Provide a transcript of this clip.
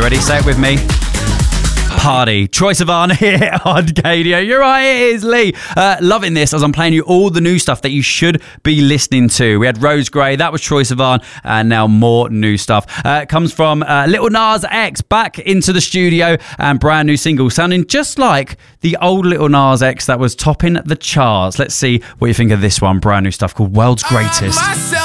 You ready? Say it with me. Party. Troye Sivan here on Gaydio. You're right, it is Lee. Loving this as I'm playing you all the new stuff that you should be listening to. We had Rose Gray, that was Troye Sivan, and now more new stuff. It comes from Lil Nas X back into the studio and brand new single sounding just like the old Lil Nas X that was topping the charts. Let's see what you think of this one. Brand new stuff called World's Greatest.